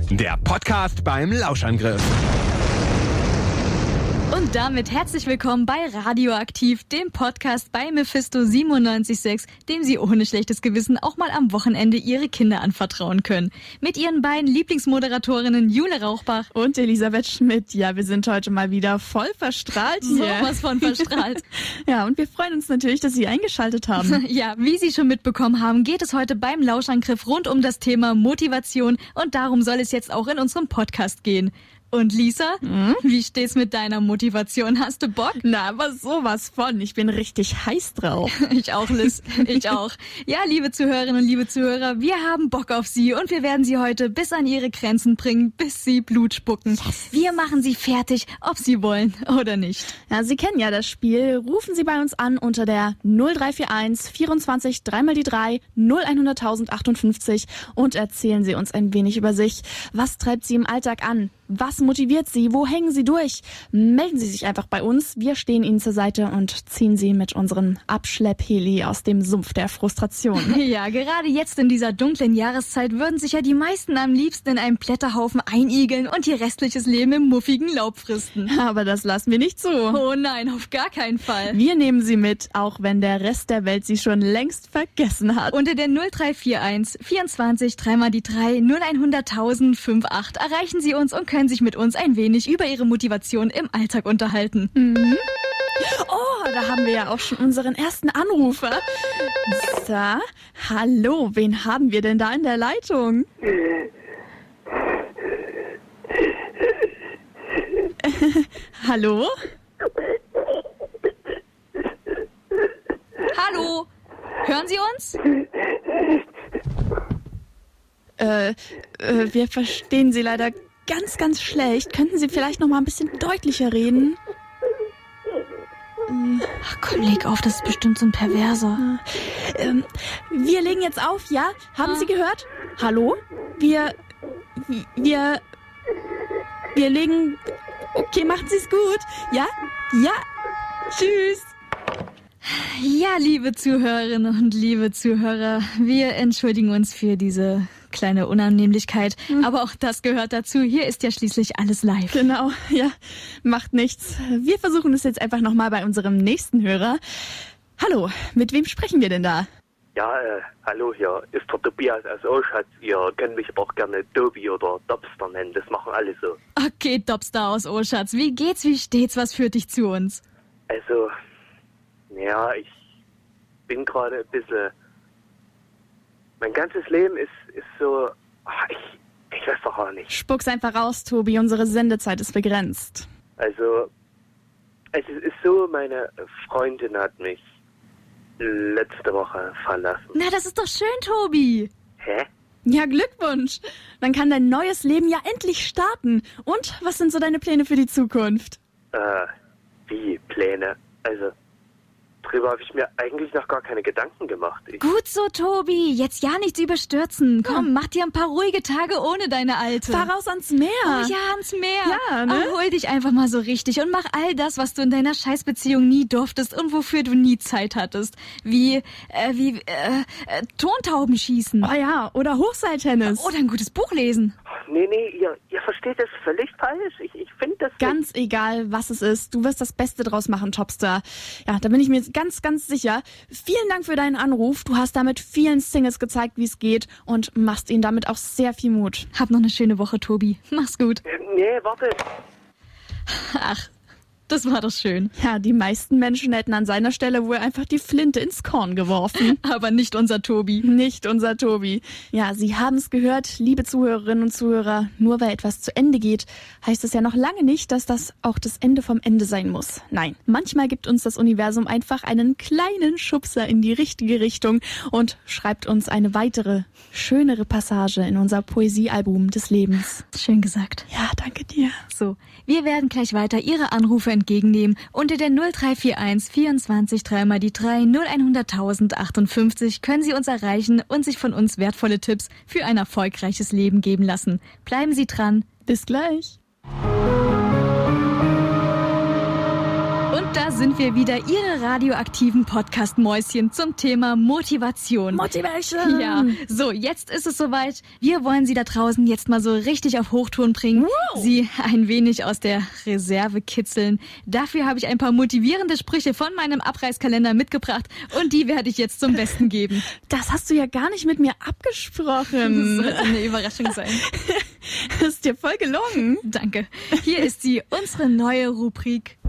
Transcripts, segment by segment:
Der Podcast beim Lauschangriff. Und damit herzlich willkommen bei Radioaktiv, dem Podcast bei Mephisto 97.6, dem Sie ohne schlechtes Gewissen auch mal am Wochenende Ihre Kinder anvertrauen können. Mit Ihren beiden Lieblingsmoderatorinnen Jule Rauchbach und Elisabeth Schmidt. Ja, wir sind heute mal wieder voll verstrahlt hier. Sowas von verstrahlt. Ja, und wir freuen uns natürlich, dass Sie eingeschaltet haben. Ja, wie Sie schon mitbekommen haben, geht es heute beim Lauschangriff rund um das Thema Motivation und darum soll es jetzt auch in unserem Podcast gehen. Und Lisa, wie steht's mit deiner Motivation? Hast du Bock? Na, aber sowas von. Ich bin richtig heiß drauf. Ich auch, Liz. Ich auch. Ja, liebe Zuhörerinnen und liebe Zuhörer, wir haben Bock auf Sie und wir werden Sie heute bis an Ihre Grenzen bringen, bis Sie Blut spucken. Yes. Wir machen Sie fertig, ob Sie wollen oder nicht. Ja, Sie kennen ja das Spiel. Rufen Sie bei uns an unter der 0341 24 3 mal die 3 0100.058 und erzählen Sie uns ein wenig über sich. Was treibt Sie im Alltag an? Was motiviert Sie? Wo hängen Sie durch? Melden Sie sich einfach bei uns. Wir stehen Ihnen zur Seite und ziehen Sie mit unserem Abschleppheli aus dem Sumpf der Frustration. Ja, gerade jetzt in dieser dunklen Jahreszeit würden sich ja die meisten am liebsten in einem Blätterhaufen einigeln und ihr restliches Leben im muffigen Laub fristen. Aber das lassen wir nicht zu. Oh nein, auf gar keinen Fall. Wir nehmen Sie mit, auch wenn der Rest der Welt Sie schon längst vergessen hat. Unter der 0341 24 3 mal die 3 0100.058 erreichen Sie uns und können sich mit uns ein wenig über Ihre Motivation im Alltag unterhalten. Mhm. Oh, da haben wir ja auch schon unseren ersten Anrufer. So, hallo, wen haben wir denn da in der Leitung? Hallo? Hallo? Hören Sie uns? Wir verstehen Sie leider ganz schlecht. Könnten Sie vielleicht noch mal ein bisschen deutlicher reden? Ach komm, leg auf, das ist bestimmt so ein Perverser. Wir legen jetzt auf, ja? Haben Sie gehört? Hallo? Wir legen... Okay, machen Sie es gut. Ja? Ja. Tschüss. Ja, liebe Zuhörerinnen und liebe Zuhörer, wir entschuldigen uns für diese kleine Unannehmlichkeit, aber auch das gehört dazu. Hier ist ja schließlich alles live. Genau, ja, macht nichts. Wir versuchen es jetzt einfach nochmal bei unserem nächsten Hörer. Hallo, mit wem sprechen wir denn da? Ja, hallo, hier ist der Tobias aus Oschatz. Ihr könnt mich aber auch gerne Tobi oder Dobster nennen, das machen alle so. Okay, Dobster aus Oschatz, wie geht's, wie steht's, was führt dich zu uns? Also, ja, ich bin gerade ein bisschen... Mein ganzes Leben ist so... Ich weiß doch auch nicht. Spuck's einfach raus, Tobi, unsere Sendezeit ist begrenzt. Also, es ist so, meine Freundin hat mich letzte Woche verlassen. Na, das ist doch schön, Tobi. Hä? Ja, Glückwunsch. Dann kann dein neues Leben ja endlich starten. Und was sind so deine Pläne für die Zukunft? Wie Pläne? Also... Darüber habe ich mir eigentlich noch gar keine Gedanken gemacht. Gut so, Tobi. Jetzt ja nichts überstürzen. Komm, mach dir ein paar ruhige Tage ohne deine Alte. Fahr raus ans Meer. Oh ja, ans Meer. Ja, ne? Erhol dich einfach mal so richtig und mach all das, was du in deiner Scheißbeziehung nie durftest und wofür du nie Zeit hattest. Wie Tontauben schießen. Oh ja, oder Hochseiltennis. Oder ein gutes Buch lesen. Nee, ihr versteht das völlig falsch. Ich finde das... Ganz egal, was es ist. Du wirst das Beste draus machen, Topstar. Ja, da bin ich mir ganz sicher. Vielen Dank für deinen Anruf. Du hast damit vielen Singles gezeigt, wie es geht und machst ihnen damit auch sehr viel Mut. Hab noch eine schöne Woche, Tobi. Mach's gut. Nee, warte. Ach, das war doch schön. Ja, die meisten Menschen hätten an seiner Stelle wohl einfach die Flinte ins Korn geworfen. Aber nicht unser Tobi. Nicht unser Tobi. Ja, Sie haben es gehört, liebe Zuhörerinnen und Zuhörer. Nur weil etwas zu Ende geht, heißt es ja noch lange nicht, dass das auch das Ende vom Ende sein muss. Nein, manchmal gibt uns das Universum einfach einen kleinen Schubser in die richtige Richtung und schreibt uns eine weitere, schönere Passage in unser Poesiealbum des Lebens. Schön gesagt. Ja, danke dir. So, wir werden gleich weiter Ihre Anrufe entgegennehmen. Unter der 0341 24 3 mal die 3 0100.058 können Sie uns erreichen und sich von uns wertvolle Tipps für ein erfolgreiches Leben geben lassen. Bleiben Sie dran. Bis gleich. Und Da sind wir wieder, Ihre radioaktiven Podcast-Mäuschen zum Thema Motivation. Motivation! Ja, so, jetzt ist es soweit. Wir wollen Sie da draußen jetzt mal so richtig auf Hochtouren bringen. Wow. Sie ein wenig aus der Reserve kitzeln. Dafür habe ich ein paar motivierende Sprüche von meinem Abreißkalender mitgebracht und die werde ich jetzt zum Besten geben. Das hast du ja gar nicht mit mir abgesprochen. Das sollte eine Überraschung sein. Das ist dir voll gelungen. Danke. Hier ist sie, unsere neue Rubrik.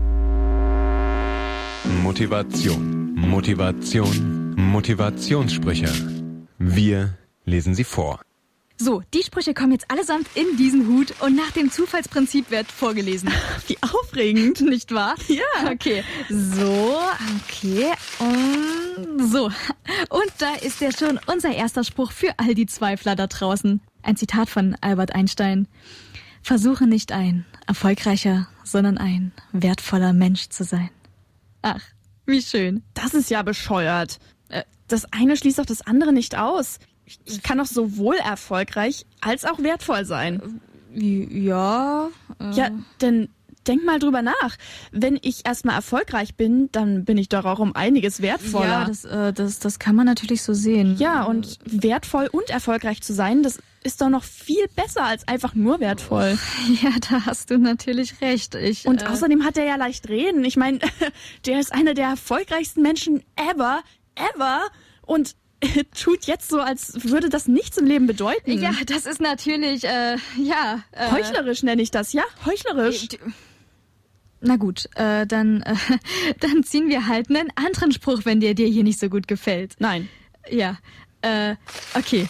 Motivation, Motivation, Motivationssprüche. Wir lesen sie vor. So, die Sprüche kommen jetzt allesamt in diesen Hut und nach dem Zufallsprinzip wird vorgelesen. Wie aufregend. Nicht wahr? Ja. Okay, so, okay, so. Und da ist ja schon unser erster Spruch für all die Zweifler da draußen. Ein Zitat von Albert Einstein. Versuche nicht ein erfolgreicher, sondern ein wertvoller Mensch zu sein. Ach, wie schön. Das ist ja bescheuert. Das eine schließt auch das andere nicht aus. Ich kann doch sowohl erfolgreich als auch wertvoll sein. Ja. Ja, denn denk mal drüber nach. Wenn ich erstmal erfolgreich bin, dann bin ich doch auch um einiges wertvoller. Ja, das kann man natürlich so sehen. Ja, und wertvoll und erfolgreich zu sein, das ist doch noch viel besser als einfach nur wertvoll. Ja, da hast du natürlich recht. Und außerdem hat er ja leicht reden. Ich meine, der ist einer der erfolgreichsten Menschen ever. Und tut jetzt so, als würde das nichts im Leben bedeuten. Ja, das ist natürlich, Heuchlerisch nenne ich das, ja? Heuchlerisch. Na gut, dann ziehen wir halt einen anderen Spruch, wenn der dir hier nicht so gut gefällt. Nein. Ja, okay.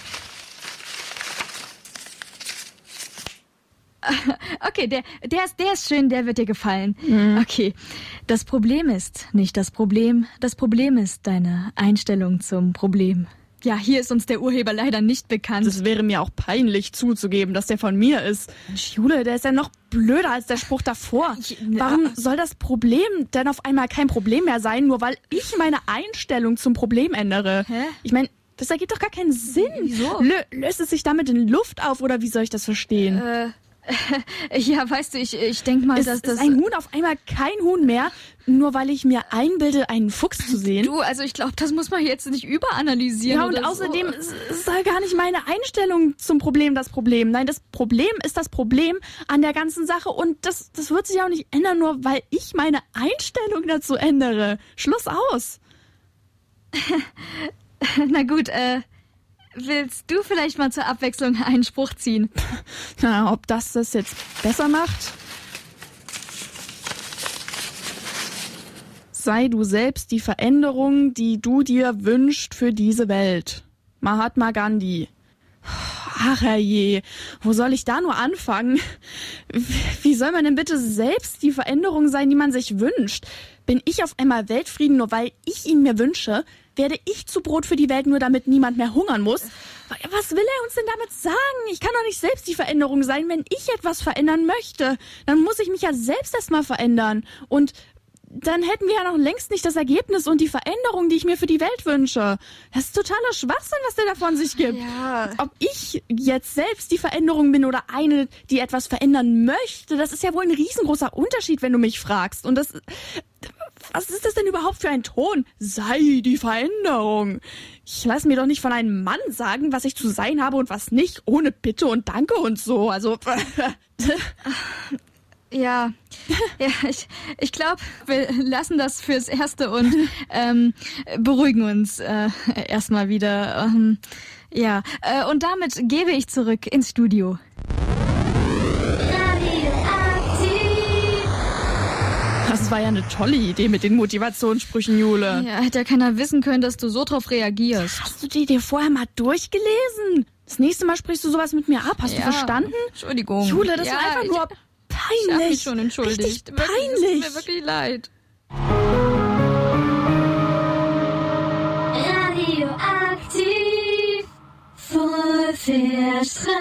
Okay, der ist schön, der wird dir gefallen. Okay, das Problem ist nicht das Problem ist deine Einstellung zum Problem. Ja, hier ist uns der Urheber leider nicht bekannt. Das wäre mir auch peinlich zuzugeben, dass der von mir ist. Jule, der ist ja noch blöder als der Spruch davor. Warum soll das Problem denn auf einmal kein Problem mehr sein, nur weil ich meine Einstellung zum Problem ändere? Hä? Ich meine, das ergibt doch gar keinen Sinn. Wieso? Löst es sich damit in Luft auf oder wie soll ich das verstehen? Ja, weißt du, ich denke mal, dass das... Ist ein Huhn auf einmal kein Huhn mehr, nur weil ich mir einbilde, einen Fuchs zu sehen? Du, also ich glaube, das muss man jetzt nicht überanalysieren. Ja, und oder außerdem so. ist da gar nicht meine Einstellung zum Problem das Problem. Nein, das Problem ist das Problem an der ganzen Sache und das wird sich auch nicht ändern, nur weil ich meine Einstellung dazu ändere. Schluss aus. Na gut, willst du vielleicht mal zur Abwechslung einen Spruch ziehen? Na, ob das jetzt besser macht? Sei du selbst die Veränderung, die du dir wünschst für diese Welt. Mahatma Gandhi. Ach herrje, wo soll ich da nur anfangen? Wie soll man denn bitte selbst die Veränderung sein, die man sich wünscht? Bin ich auf einmal Weltfrieden, nur weil ich ihn mir wünsche? Werde ich zu Brot für die Welt, nur damit niemand mehr hungern muss? Was will er uns denn damit sagen? Ich kann doch nicht selbst die Veränderung sein, wenn ich etwas verändern möchte. Dann muss ich mich ja selbst erstmal verändern. Und dann hätten wir ja noch längst nicht das Ergebnis und die Veränderung, die ich mir für die Welt wünsche. Das ist totaler Schwachsinn, was der da von sich gibt. Ja. Ob ich jetzt selbst die Veränderung bin oder eine, die etwas verändern möchte, das ist ja wohl ein riesengroßer Unterschied, wenn du mich fragst. Und was ist das denn überhaupt für ein Ton? Sei die Veränderung. Ich lasse mir doch nicht von einem Mann sagen, was ich zu sein habe und was nicht, ohne Bitte und Danke und so. Also... Ja, ich glaube, wir lassen das fürs Erste und beruhigen uns erstmal wieder. Und damit gebe ich zurück ins Studio. Das war ja eine tolle Idee mit den Motivationssprüchen, Jule. Ja, hätte ja keiner wissen können, dass du so drauf reagierst. Hast du die dir vorher mal durchgelesen? Das nächste Mal sprichst du sowas mit mir ab. Hast du verstanden? Entschuldigung. Jule, das war einfach nur peinlich. Ich hab mich schon entschuldigt. Richtig peinlich. Es tut mir wirklich leid. Radioaktiv, voll verstrahlt.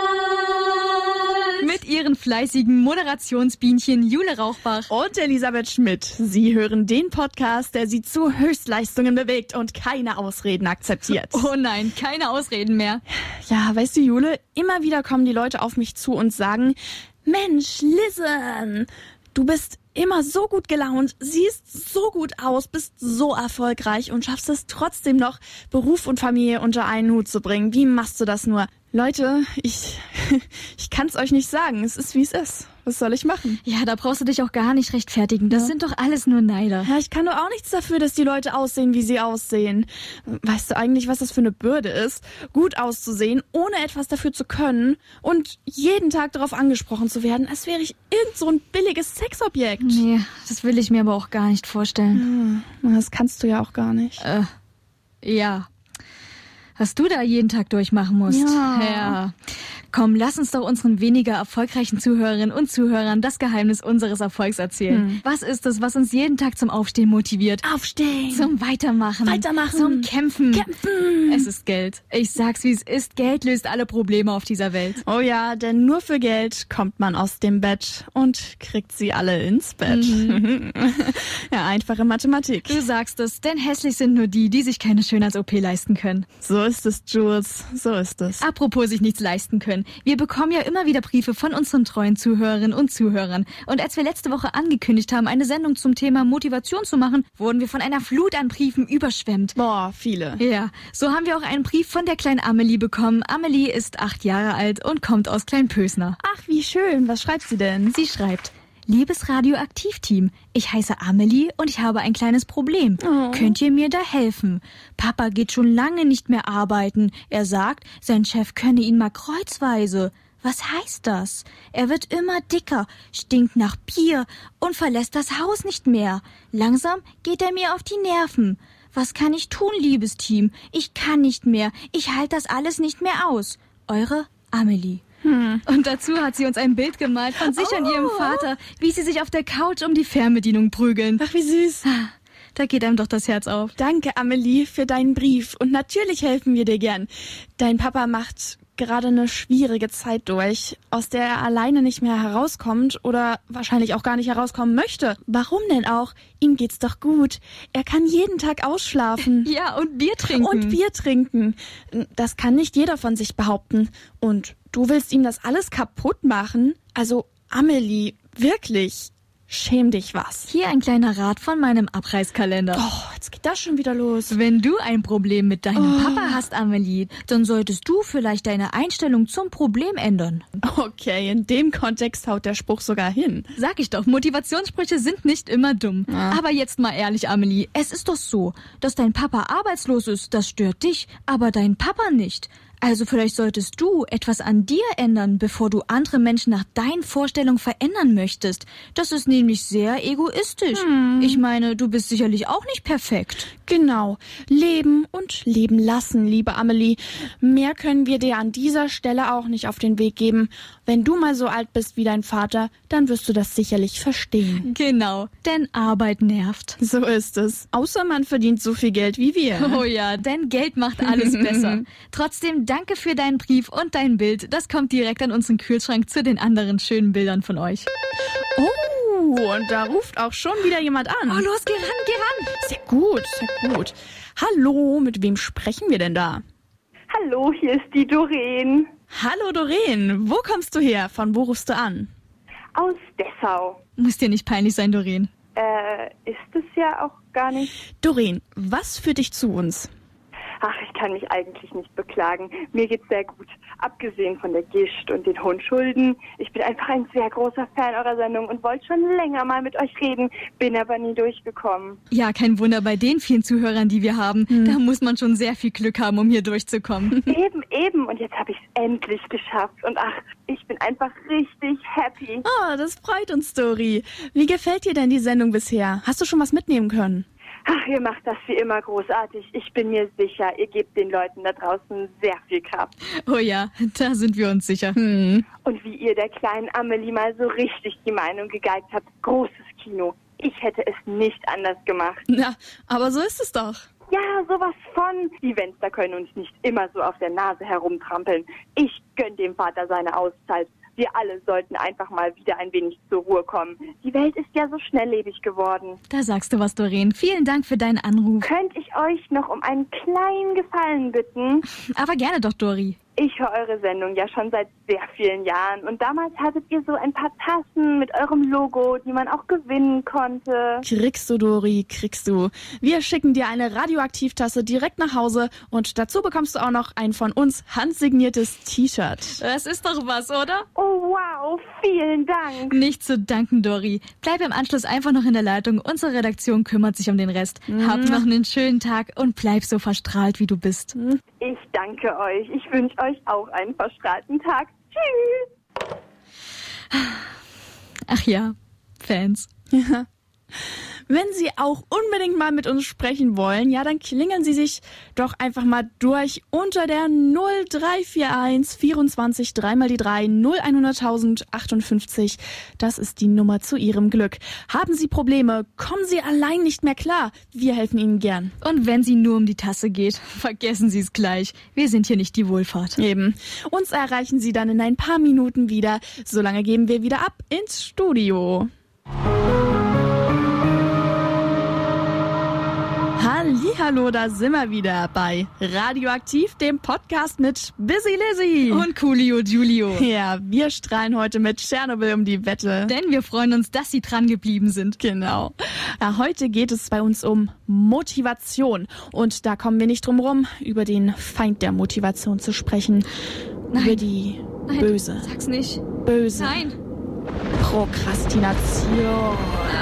Mit ihren fleißigen Moderationsbienchen Jule Rauchbach Und Elisabeth Schmidt. Sie hören den Podcast, der Sie zu Höchstleistungen bewegt und keine Ausreden akzeptiert. Oh nein, keine Ausreden mehr. Ja, weißt du, Jule, immer wieder kommen die Leute auf mich zu und sagen, Mensch, listen, Du bist immer so gut gelaunt, siehst so gut aus, bist so erfolgreich und schaffst es trotzdem noch, Beruf und Familie unter einen Hut zu bringen. Wie machst du das nur? Leute, ich kann's euch nicht sagen. Es ist, wie es ist. Was soll ich machen? Ja, da brauchst du dich auch gar nicht rechtfertigen. Das sind doch alles nur Neider. Ja, ich kann doch auch nichts dafür, dass die Leute aussehen, wie sie aussehen. Weißt du eigentlich, was das für eine Bürde ist? Gut auszusehen, ohne etwas dafür zu können und jeden Tag darauf angesprochen zu werden, als wäre ich irgend so ein billiges Sexobjekt. Nee, das will ich mir aber auch gar nicht vorstellen. Das kannst du ja auch gar nicht. Ja. Was du da jeden Tag durchmachen musst. Ja. Komm, lass uns doch unseren weniger erfolgreichen Zuhörerinnen und Zuhörern das Geheimnis unseres Erfolgs erzählen. Was ist es, was uns jeden Tag zum Aufstehen motiviert? Aufstehen. Zum Weitermachen. Zum Kämpfen. Es ist Geld. Ich sag's, wie es ist. Geld löst alle Probleme auf dieser Welt. Oh ja, denn nur für Geld kommt man aus dem Bett und kriegt sie alle ins Bett. Ja, einfache Mathematik. Du sagst es, denn hässlich sind nur die, die sich keine Schönheits-OP leisten können. So ist es, Jules. So ist es. Apropos sich nichts leisten können. Wir bekommen ja immer wieder Briefe von unseren treuen Zuhörerinnen und Zuhörern. Und als wir letzte Woche angekündigt haben, eine Sendung zum Thema Motivation zu machen, wurden wir von einer Flut an Briefen überschwemmt. Boah, viele. Ja, so haben wir auch einen Brief von der kleinen Amelie bekommen. Amelie ist 8 Jahre alt und kommt aus Kleinpösner. Ach, wie schön. Was schreibt sie denn? Sie schreibt: Liebes Radioaktivteam, ich heiße Amelie und ich habe ein kleines Problem. Könnt ihr mir da helfen? Papa geht schon lange nicht mehr arbeiten. Er sagt, sein Chef könne ihn mal kreuzweise. Was heißt das? Er wird immer dicker, stinkt nach Bier und verlässt das Haus nicht mehr. Langsam geht er mir auf die Nerven. Was kann ich tun, liebes Team? Ich kann nicht mehr. Ich halte das alles nicht mehr aus. Eure Amelie. Und dazu hat sie uns ein Bild gemalt von sich und ihrem Vater, wie sie sich auf der Couch um die Fernbedienung prügeln. Ach, wie süß. Da geht einem doch das Herz auf. Danke, Amelie, für deinen Brief. Und natürlich helfen wir dir gern. Dein Papa macht gerade eine schwierige Zeit durch, aus der er alleine nicht mehr herauskommt oder wahrscheinlich auch gar nicht herauskommen möchte. Warum denn auch? Ihm geht's doch gut. Er kann jeden Tag ausschlafen. Ja, und Bier trinken. Und Bier trinken. Das kann nicht jeder von sich behaupten. Und du willst ihm das alles kaputt machen? Also, Amelie, wirklich, schäm dich was. Hier ein kleiner Rat von meinem Abreißkalender. Oh, jetzt geht das schon wieder los. Wenn du ein Problem mit deinem Papa hast, Amelie, dann solltest du vielleicht deine Einstellung zum Problem ändern. Okay, in dem Kontext haut der Spruch sogar hin. Sag ich doch, Motivationssprüche sind nicht immer dumm. Aber jetzt mal ehrlich, Amelie, es ist doch so, dass dein Papa arbeitslos ist, das stört dich, aber dein Papa nicht. Also vielleicht solltest du etwas an dir ändern, bevor du andere Menschen nach deinen Vorstellungen verändern möchtest. Das ist nämlich sehr egoistisch. Ich meine, du bist sicherlich auch nicht perfekt. Genau. Leben und leben lassen, liebe Amelie. Mehr können wir dir an dieser Stelle auch nicht auf den Weg geben. Wenn du mal so alt bist wie dein Vater, dann wirst du das sicherlich verstehen. Genau, denn Arbeit nervt. So ist es. Außer man verdient so viel Geld wie wir. Oh ja, denn Geld macht alles besser. Trotzdem danke für deinen Brief und dein Bild. Das kommt direkt an unseren Kühlschrank zu den anderen schönen Bildern von euch. Oh, und da ruft auch schon wieder jemand an. Oh, los, geh ran. Sehr gut, sehr gut. Hallo, mit wem sprechen wir denn da? Hallo, hier ist die Doreen. Hallo Doreen, wo kommst du her? Von wo rufst du an? Aus Dessau. Muss dir nicht peinlich sein, Doreen. Ist es ja auch gar nicht. Doreen, was führt dich zu uns? Ach, ich kann mich eigentlich nicht beklagen. Mir geht's sehr gut. Abgesehen von der Gischt und den hohen Schulden. Ich bin einfach ein sehr großer Fan eurer Sendung und wollte schon länger mal mit euch reden, bin aber nie durchgekommen. Ja, kein Wunder bei den vielen Zuhörern, die wir haben. Da muss man schon sehr viel Glück haben, um hier durchzukommen. Eben. Und jetzt habe ich es endlich geschafft. Und ach, ich bin einfach richtig happy. Oh, das freut uns, Dori. Wie gefällt dir denn die Sendung bisher? Hast du schon was mitnehmen können? Ach, ihr macht das wie immer großartig. Ich bin mir sicher, ihr gebt den Leuten da draußen sehr viel Kraft. Oh ja, da sind wir uns sicher. Und wie ihr der kleinen Amelie mal so richtig die Meinung gegeigt habt, großes Kino. Ich hätte es nicht anders gemacht. Na, aber so ist es doch. Ja, sowas von. Die Wenster können uns nicht immer so auf der Nase herumtrampeln. Ich gönn dem Vater seine Auszeit. Wir alle sollten einfach mal wieder ein wenig zur Ruhe kommen. Die Welt ist ja so schnelllebig geworden. Da sagst du was, Doreen. Vielen Dank für deinen Anruf. Könnte ich euch noch um einen kleinen Gefallen bitten? Aber gerne doch, Dori. Ich höre eure Sendung ja schon seit sehr vielen Jahren und damals hattet ihr so ein paar Tassen mit eurem Logo, die man auch gewinnen konnte. Kriegst du, Dori, kriegst du. Wir schicken dir eine Radioaktivtasse direkt nach Hause und dazu bekommst du auch noch ein von uns handsigniertes T-Shirt. Das ist doch was, oder? Oh wow, vielen Dank. Nicht zu danken, Dori. Bleib im Anschluss einfach noch in der Leitung. Unsere Redaktion kümmert sich um den Rest. Hab noch einen schönen Tag und bleib so verstrahlt, wie du bist. Ich danke euch. Ich wünsche euch auch einen verstrahlten Tag. Tschüss. Ach ja, Fans. Ja. Wenn Sie auch unbedingt mal mit uns sprechen wollen, ja, dann klingeln Sie sich doch einfach mal durch unter der 0341 24 3 mal die 3 01000 58. Das ist die Nummer zu Ihrem Glück. Haben Sie Probleme? Kommen Sie allein nicht mehr klar? Wir helfen Ihnen gern. Und wenn sie nur um die Tasse geht, vergessen Sie es gleich. Wir sind hier nicht die Wohlfahrt. Eben. Uns erreichen Sie dann in ein paar Minuten wieder. Solange geben wir wieder ab ins Studio. Hallihallo, da sind wir wieder bei Radioaktiv, dem Podcast mit Busy Lizzy. Und Coolio Giulio. Ja, wir strahlen heute mit Tschernobyl um die Wette. Denn wir freuen uns, dass Sie dran geblieben sind. Genau. Ja, heute geht es bei uns um Motivation. Und da kommen wir nicht drum rum, über den Feind der Motivation zu sprechen. Nein. Über die böse, Sag's nicht. böse Nein. Prokrastination.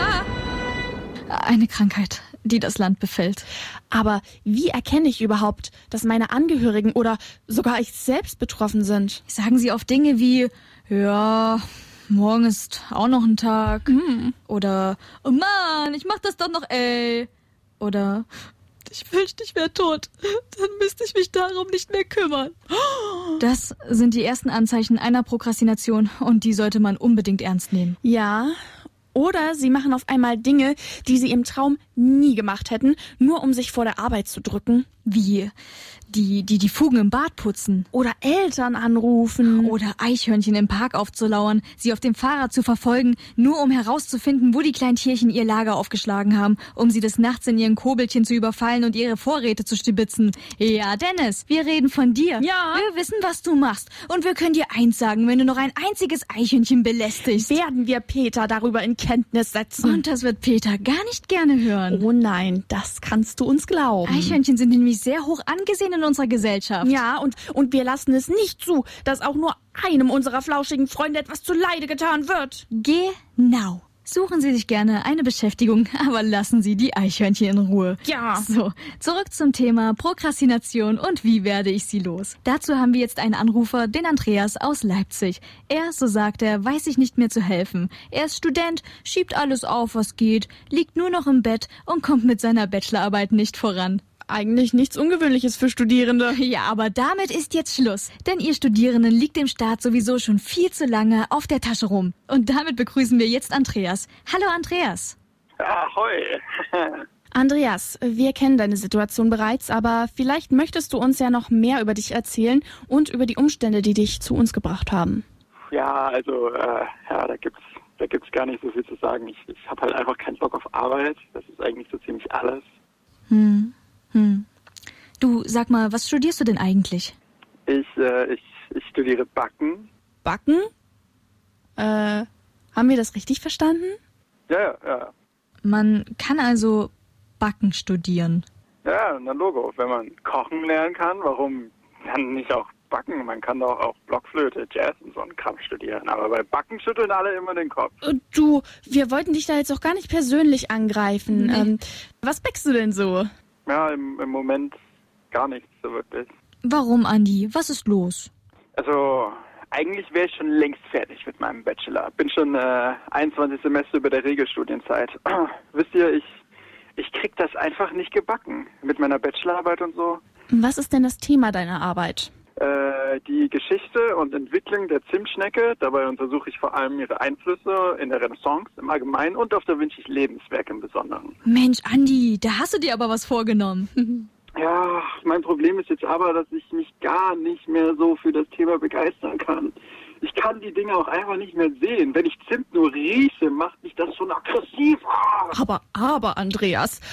Eine Krankheit, die das Land befällt. Aber wie erkenne ich überhaupt, dass meine Angehörigen oder sogar ich selbst betroffen sind? Sagen Sie oft Dinge wie, ja, morgen ist auch noch ein Tag. Oder, oh Mann, ich mach das doch noch, ey. Oder, ich wünschte, ich wäre tot. Dann müsste ich mich darum nicht mehr kümmern. Das sind die ersten Anzeichen einer Prokrastination und die sollte man unbedingt ernst nehmen. Ja. Oder sie machen auf einmal Dinge, die sie im Traum nie gemacht hätten, nur um sich vor der Arbeit zu drücken. Wie die Fugen im Bad putzen. Oder Eltern anrufen. Oder Eichhörnchen im Park aufzulauern, sie auf dem Fahrrad zu verfolgen, nur um herauszufinden, wo die kleinen Tierchen ihr Lager aufgeschlagen haben, um sie des Nachts in ihren Kobelchen zu überfallen und ihre Vorräte zu stibitzen. Ja, Dennis, wir reden von dir. Ja. Wir wissen, was du machst. Und wir können dir eins sagen, wenn du noch ein einziges Eichhörnchen belästigst. Werden wir Peter darüber in Kenntnis setzen. Und das wird Peter gar nicht gerne hören. Oh nein, das kannst du uns glauben. Eichhörnchen sind nämlich sehr hoch angesehen in unserer Gesellschaft. Ja, und wir lassen es nicht zu, dass auch nur einem unserer flauschigen Freunde etwas zuleide getan wird. Genau. Suchen Sie sich gerne eine Beschäftigung, aber lassen Sie die Eichhörnchen in Ruhe. Ja. So, zurück zum Thema Prokrastination und wie werde ich sie los. Dazu haben wir jetzt einen Anrufer, den Andreas aus Leipzig. Er, so sagt er, weiß sich nicht mehr zu helfen. Er ist Student, schiebt alles auf, was geht, liegt nur noch im Bett und kommt mit seiner Bachelorarbeit nicht voran. Eigentlich nichts Ungewöhnliches für Studierende. Ja, aber damit ist jetzt Schluss. Denn ihr Studierenden liegt dem Staat sowieso schon viel zu lange auf der Tasche rum. Und damit begrüßen wir jetzt Andreas. Hallo Andreas. Ahoi. Andreas, wir kennen deine Situation bereits, aber vielleicht möchtest du uns ja noch mehr über dich erzählen und über die Umstände, die dich zu uns gebracht haben. Ja, also, da gibt's gar nicht so viel zu sagen. Ich habe halt einfach keinen Bock auf Arbeit. Das ist eigentlich so ziemlich alles. Du, sag mal, was studierst du denn eigentlich? Ich studiere Backen. Backen? Haben wir das richtig verstanden? Ja. Man kann also Backen studieren. Ja, na Logo. Wenn man kochen lernen kann, warum dann nicht auch backen? Man kann doch auch Blockflöte, Jazz und so einen Kram studieren. Aber bei Backen schütteln alle immer den Kopf. Du, wir wollten dich da jetzt auch gar nicht persönlich angreifen. Nee. Was backst du denn so? Ja, im Moment gar nichts so wirklich. Warum, Andi? Was ist los? Also, eigentlich wäre ich schon längst fertig mit meinem Bachelor. Bin schon 21 Semester über der Regelstudienzeit. Wisst ihr, ich krieg das einfach nicht gebacken mit meiner Bachelorarbeit und so. Was ist denn das Thema deiner Arbeit? Die Geschichte und Entwicklung der Zimtschnecke. Dabei untersuche ich vor allem ihre Einflüsse in der Renaissance im Allgemeinen und auf Da Vincis Lebenswerk im Besonderen. Mensch, Andi, da hast du dir aber was vorgenommen. Ja, mein Problem ist jetzt aber, dass ich mich gar nicht mehr so für das Thema begeistern kann. Ich kann die Dinge auch einfach nicht mehr sehen. Wenn ich Zimt nur rieche, macht mich das schon aggressiv. Aber, Andreas,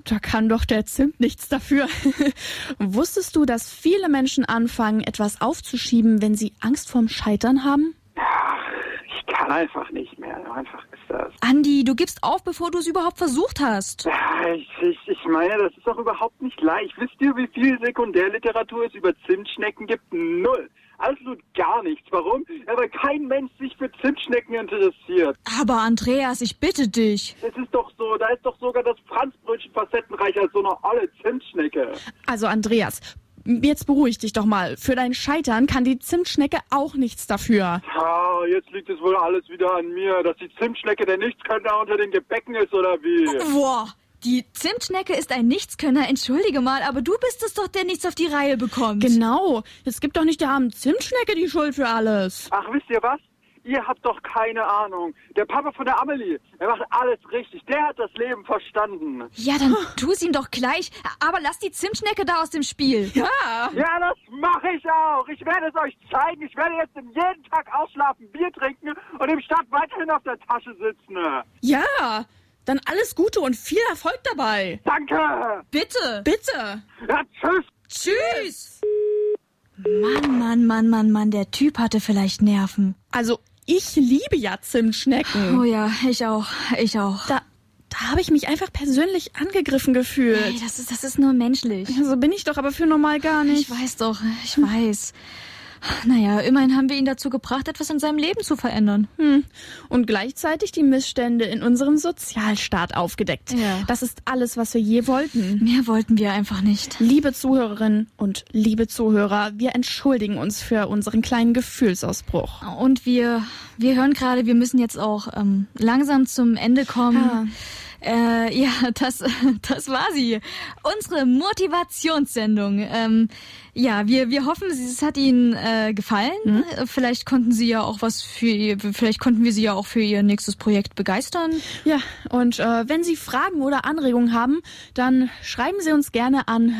Da kann doch der Zimt nichts dafür. Wusstest du, dass viele Menschen anfangen, etwas aufzuschieben, wenn sie Angst vorm Scheitern haben? Ich kann einfach nicht mehr. Einfach ist das. Andi, du gibst auf, bevor du es überhaupt versucht hast. Ja, ich meine, das ist doch überhaupt nicht leicht. Wisst ihr, wie viel Sekundärliteratur es über Zimtschnecken gibt? 0. Absolut gar nichts. Warum? Ja, weil kein Mensch sich für Zimtschnecken interessiert. Aber Andreas, ich bitte dich. Es ist doch so, da ist doch sogar das Franzbrötchen facettenreicher als so eine olle Zimtschnecke. Also Andreas, jetzt beruhig dich doch mal. Für dein Scheitern kann die Zimtschnecke auch nichts dafür. Ah, jetzt liegt es wohl alles wieder an mir, dass die Zimtschnecke der Nichtskönner unter den Gebäcken ist, oder wie? Boah, die Zimtschnecke ist ein Nichtskönner, entschuldige mal, aber du bist es doch, der nichts auf die Reihe bekommt. Genau, es gibt doch nicht der armen Zimtschnecke die Schuld für alles. Ach, wisst ihr was? Ihr habt doch keine Ahnung. Der Papa von der Amelie, der macht alles richtig. Der hat das Leben verstanden. Ja, dann tu's ihm doch gleich, aber lass die Zimtschnecke da aus dem Spiel. Ja. Ja, das mache ich auch. Ich werde es euch zeigen. Ich werde jetzt jeden Tag ausschlafen, Bier trinken und im Start weiterhin auf der Tasche sitzen. Ja, dann alles Gute und viel Erfolg dabei. Danke. Bitte. Bitte. Ja, tschüss. Tschüss. Mann, der Typ hatte vielleicht Nerven. Also, ich liebe ja Zimtschnecken. Oh ja, ich auch. Da habe ich mich einfach persönlich angegriffen gefühlt. Hey, das ist nur menschlich. So bin ich doch aber für normal gar nicht. Ich weiß. Naja, immerhin haben wir ihn dazu gebracht, etwas in seinem Leben zu verändern. Und gleichzeitig die Missstände in unserem Sozialstaat aufgedeckt. Ja. Das ist alles, was wir je wollten. Mehr wollten wir einfach nicht. Liebe Zuhörerinnen und liebe Zuhörer, wir entschuldigen uns für unseren kleinen Gefühlsausbruch. Und wir hören gerade, wir müssen jetzt auch langsam zum Ende kommen. Ja, das war sie. Unsere Motivationssendung. Ja, wir hoffen, es hat Ihnen gefallen. Vielleicht konnten wir Sie ja auch für Ihr nächstes Projekt begeistern. Ja, und wenn Sie Fragen oder Anregungen haben, dann schreiben Sie uns gerne an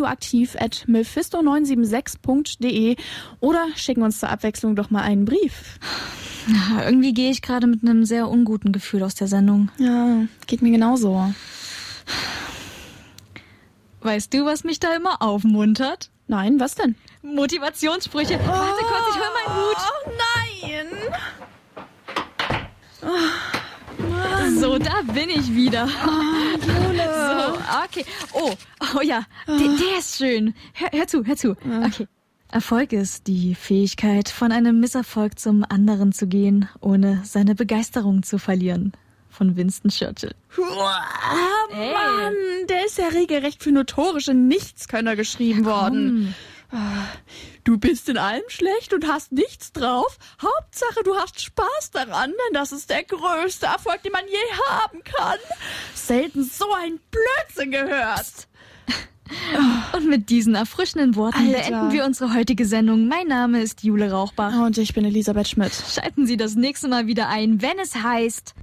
radioaktiv@mephisto976.de oder schicken uns zur Abwechslung doch mal einen Brief. Ja, irgendwie gehe ich gerade mit einem sehr unguten Gefühl aus der Sendung. Ja, geht mir genauso. Weißt du, was mich da immer aufmuntert? Nein, was denn? Motivationssprüche. Warte kurz, ich hol meinen Hut. Oh nein! So, da bin ich wieder. Jule. So, okay. Oh ja, der ist schön. Hör zu. Okay. Erfolg ist die Fähigkeit, von einem Misserfolg zum anderen zu gehen, ohne seine Begeisterung zu verlieren. Von Winston Churchill. Mann, der ist ja regelrecht für notorische Nichtskönner geschrieben worden. Du bist in allem schlecht und hast nichts drauf. Hauptsache, du hast Spaß daran, denn das ist der größte Erfolg, den man je haben kann. Selten so ein Blödsinn gehört. Und mit diesen erfrischenden Worten beenden wir unsere heutige Sendung. Mein Name ist Jule Rauchbach. Und ich bin Elisabeth Schmidt. Schalten Sie das nächste Mal wieder ein, wenn es heißt...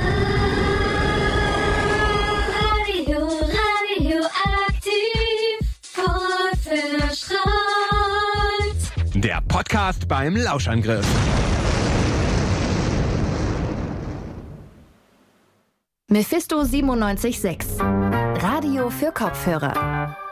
Radioaktiv, voll verstrahlt. Der Podcast beim Lauschangriff. Mephisto 97.6. Radio für Kopfhörer.